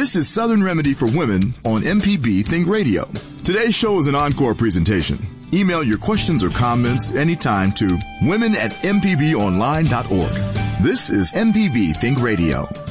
This is Southern Remedy for Women on MPB Think Radio. Today's show is an encore presentation. Email your questions or comments anytime to women@mpbonline.org. This is MPB Think Radio.